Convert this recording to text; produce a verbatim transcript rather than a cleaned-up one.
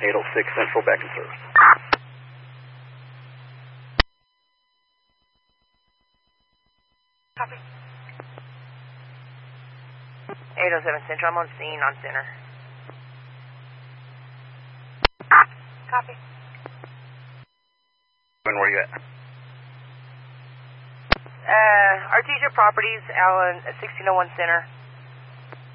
eight oh six Central, back in service. Copy. eight oh seven Central, I'm on scene on center. Copy. And where you at? Uh, Artesia Properties, Allen, sixteen oh one Center.